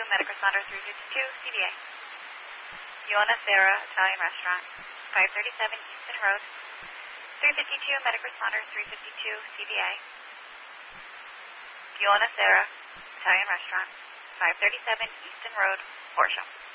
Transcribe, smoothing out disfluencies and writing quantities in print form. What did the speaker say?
Medic Responder 352, CVA. Buona Sera Italian Restaurant, 537 Easton Road. 352 Medic Responder 352, CVA. Buona Sera Italian Restaurant, 537 Easton Road, Horsham.